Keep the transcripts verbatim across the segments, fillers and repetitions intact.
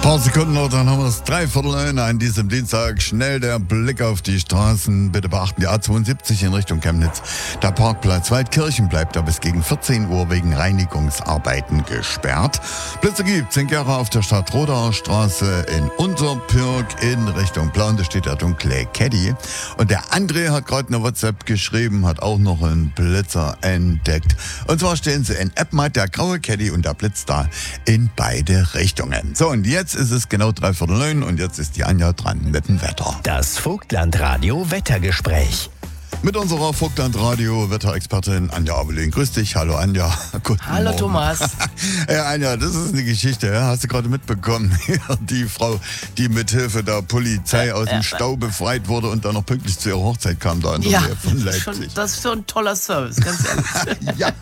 Paar Sekunden noch, dann haben wir es dreiviertel neun an diesem Dienstag. Schnell der Blick auf die Straßen. Bitte beachten, die A zweiundsiebzig in Richtung Chemnitz. Der Parkplatz Waldkirchen bleibt aber bis gegen vierzehn Uhr wegen Reinigungsarbeiten gesperrt. Blitze gibt in Gera auf der Stadtrodauer Straße in Unterpürg in Richtung Plauen. Da steht der dunkle Caddy. Und der André hat gerade eine WhatsApp geschrieben, hat auch noch einen Blitzer entdeckt. Und zwar stehen sie in Eppmatt, der graue Caddy und der Blitz da in beide Richtungen. So, und jetzt ist es genau dreiviertel neun und jetzt ist die Anja dran mit dem Wetter. Das Vogtlandradio Wettergespräch. Mit unserer Vogtlandradio-Wetterexpertin Anja Abelin. Grüß dich, hallo Anja. Guten Hallo Morgen. Thomas. Ja, Anja, das ist eine Geschichte, ja? Hast du gerade mitbekommen? Die Frau, die mithilfe der Polizei aus dem Stau befreit wurde und dann noch pünktlich zu ihrer Hochzeit kam, da in der Ja, Nähe von das ist, Leipzig. schon, das ist schon ein toller Service, ganz ehrlich. Ja,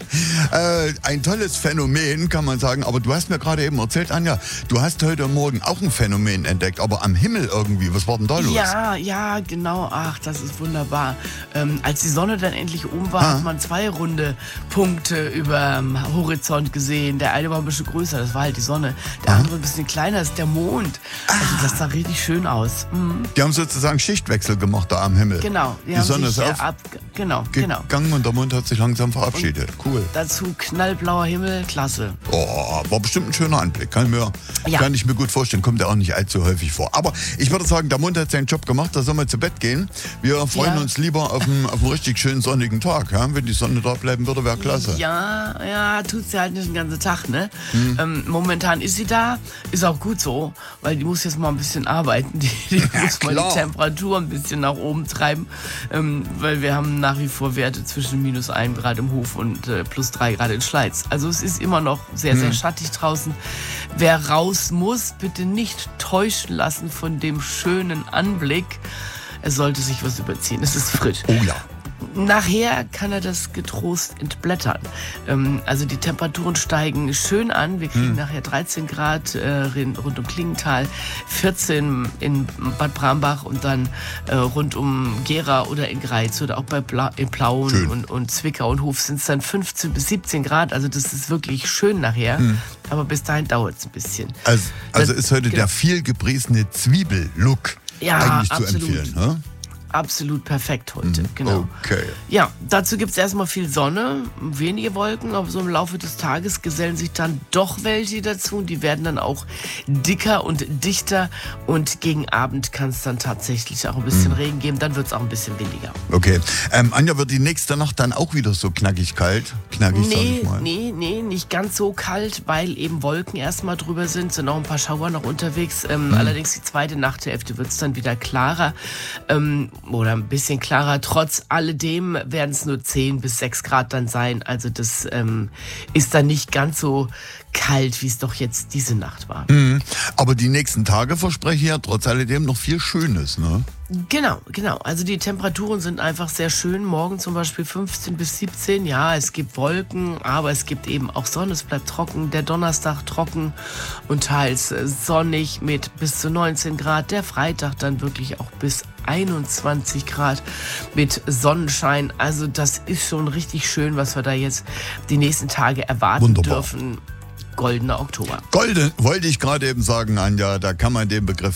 äh, ein tolles Phänomen, kann man sagen. Aber du hast mir gerade eben erzählt, Anja, du hast heute Morgen auch ein Phänomen entdeckt, aber am Himmel irgendwie. Was war denn da los? Ja, ja, genau. Ach, das ist wunderbar. Ähm, als die Sonne dann endlich oben war, Ah. hat man zwei runde Punkte über dem Horizont gesehen. Der eine war ein bisschen größer, das war halt die Sonne. Der Ah. andere ein bisschen kleiner, das ist der Mond. Also das sah richtig schön aus. Mhm. Die haben sozusagen Schichtwechsel gemacht da am Himmel. Genau. Die Sonne ist sich, äh, auf ab, genau, genau. gegangen und der Mond hat sich langsam verabschiedet. Cool. Dazu knallblauer Himmel, klasse. Oh, war bestimmt ein schöner Anblick. Kann, mir, Ja. kann ich mir gut vorstellen. Kommt ja auch nicht allzu häufig vor. Aber ich würde sagen, der Mond hat seinen Job gemacht. Da sollen wir zu Bett gehen. Wir freuen Ja. uns lieber auf einen, auf einen richtig schönen sonnigen Tag. Ja? Wenn die Sonne da bleiben würde, wäre klasse. Ja, ja, tut sie halt nicht den ganzen Tag, ne? Ähm, momentan ist sie da, ist auch gut so, weil die muss jetzt mal ein bisschen arbeiten. Die, die muss mal klar. die Temperatur ein bisschen nach oben treiben, ähm, weil wir haben nach wie vor Werte zwischen minus ein Grad im Hof und äh, plus drei Grad in Schleiz. Also es ist immer noch sehr, sehr schattig draußen. Wer raus muss, bitte nicht täuschen lassen von dem schönen Anblick. Er sollte sich was überziehen. Es ist frisch. Oh ja. Nachher kann er das getrost entblättern. Ähm, also die Temperaturen steigen schön an. Wir kriegen nachher dreizehn Grad äh, rund um Klingenthal, vierzehn in Bad Brambach und dann äh, rund um Gera oder in Greiz oder auch bei Pla in Plauen und, und Zwickau und Hof sind es dann fünfzehn bis siebzehn Grad. Also das ist wirklich schön nachher. Aber bis dahin dauert es ein bisschen. Also, also Das- ist heute genau. der viel gepriesene Zwiebellook Ja, eigentlich absolut. zu empfehlen. Ne? Absolut perfekt heute, genau. Okay. Ja, dazu gibt es erstmal viel Sonne, wenige Wolken, aber so im Laufe des Tages gesellen sich dann doch welche dazu und die werden dann auch dicker und dichter und gegen Abend kann es dann tatsächlich auch ein bisschen Regen geben, dann wird es auch ein bisschen windiger. Okay. Ähm, Anja, wird die nächste Nacht dann auch wieder so knackig kalt? Knackig, sag Nee, ich mal. nee, nee, nicht ganz so kalt, weil eben Wolken erstmal drüber sind, sind auch ein paar Schauer noch unterwegs. Ähm, Allerdings die zweite Nachthälfte wird es dann wieder klarer ähm, oder ein bisschen klarer. Trotz alledem werden es nur zehn bis sechs Grad dann sein. Also das ähm, ist dann nicht ganz so kalt, wie es doch jetzt diese Nacht war. Mhm. Aber die nächsten Tage versprechen ja trotz alledem noch viel Schönes, ne? Genau, genau. Also die Temperaturen sind einfach sehr schön. Morgen zum Beispiel fünfzehn bis siebzehn. Ja, es gibt Wolken, aber es gibt eben auch Sonne. Es bleibt trocken. Der Donnerstag trocken und teils äh, sonnig mit bis zu neunzehn Grad. Der Freitag dann wirklich auch bis einundzwanzig Grad mit Sonnenschein. Also das ist schon richtig schön, was wir da jetzt die nächsten Tage erwarten Wunderbar. dürfen. Goldener Oktober. Golden, wollte ich gerade eben sagen, Anja, da kann man den Begriff